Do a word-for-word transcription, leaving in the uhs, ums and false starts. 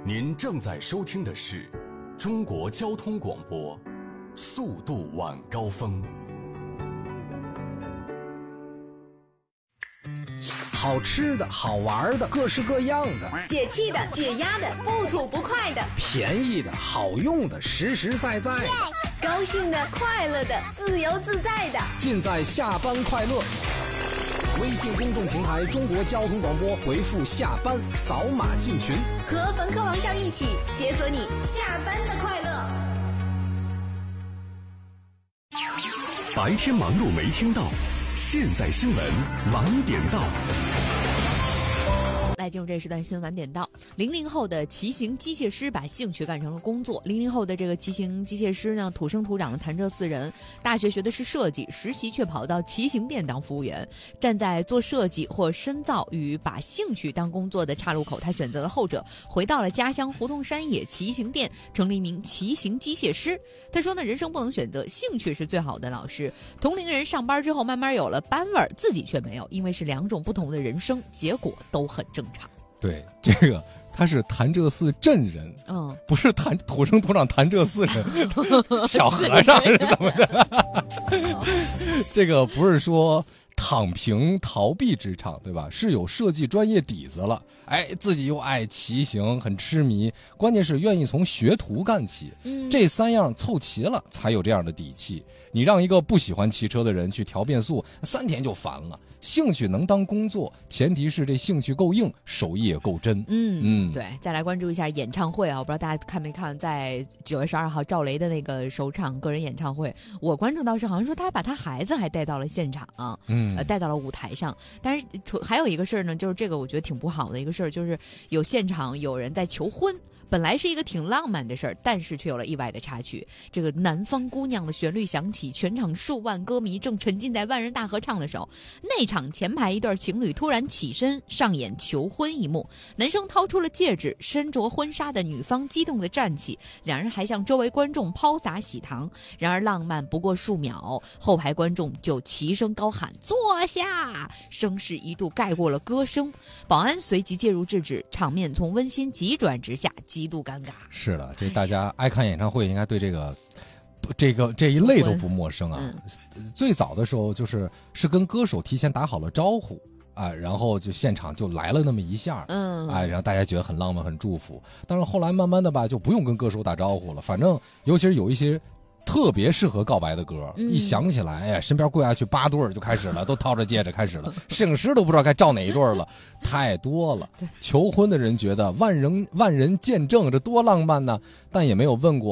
您正在收听的是中国交通广播，速度晚高峰。 好吃的好玩的各式各样的， 解气的解压的不吐不快的， 便宜的好用的实实在在的， yes! 高兴的快乐的自由自在的， 尽在下班快乐。微信公众平台中国交通广播，回复下班扫码进群， 和冯科王上一起解锁你下班的快乐。 白天忙碌没听到，现在新闻晚点到。 来进入这时段新闻晚点到。零零后的骑行机械师把兴趣干成了工作。零零后的这个骑行机械师呢，土生土长的潭柘寺人，大学学的是设计，实习却跑到骑行店当服务员。站在做设计或深造与把兴趣当工作的岔路口，他选择了后者，回到了家乡胡同山野骑行店，成了一名骑行机械师。他说呢，人生不能选择，兴趣是最好的老师。同龄人上班之后慢慢有了班味儿，自己却没有，因为是两种不同的人生，结果都很正常。 对，这个他是潭柘寺镇人，嗯，不是潭土生土长潭柘寺人，小和尚是怎么的？这个不是说躺平逃避职场，对吧？是有设计专业底子了，哎，自己又爱骑行，很痴迷，关键是愿意从学徒干起，嗯，这三样凑齐了，才有这样的底气。你让一个不喜欢骑车的人去调变速，三天就烦了。兴趣能当工作，前提是这兴趣够硬，手艺也够真。 嗯嗯，对。再来关注一下演唱会啊，我不知道大家看没看，在九月十二号赵雷的那个首场个人演唱会，我关注到是好像说他把他孩子还带到了现场，啊，嗯，呃，带到了舞台上。但是还有一个事儿呢，就是这个我觉得挺不好的一个事儿，就是有现场有人在求婚。本来是一个挺浪漫的事儿，但是却有了意外的插曲。这个南方姑娘的旋律响起，全场数万歌迷正沉浸在万人大合唱的时候，内场前排一对情侣突然起身上演求婚一幕。男生掏出了戒指，身着婚纱的女方激动地站起，两人还向周围观众抛洒喜糖。然而浪漫不过数秒，后排观众就齐声高喊坐下，声势一度盖过了歌声。保安随即介入制止，场面从温馨急转直下，极度尴尬。 是的，这大家爱看演唱会应该对这个这个这一类都不陌生啊。嗯、最早的时候就是是跟歌手提前打好了招呼啊，然后就现场就来了那么一下，嗯，哎，然后大家觉得很浪漫很祝福。但是后来慢慢的吧，就不用跟歌手打招呼了，反正尤其是有一些特别适合告白的歌，嗯、一想起来，哎呀，身边跪下去八对儿就开始了，都掏着戒指开始了，摄影师都不知道该照哪一对了，太多了。求婚的人觉得万人万人见证，这多浪漫呢，但也没有问过